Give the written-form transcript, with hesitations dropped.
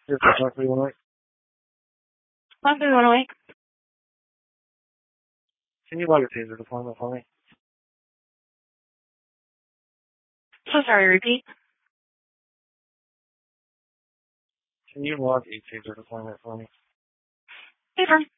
Here's the 1318. 1318. Can you log a taser deployment for me? So sorry, repeat. Can you log a taser deployment for me? Paper.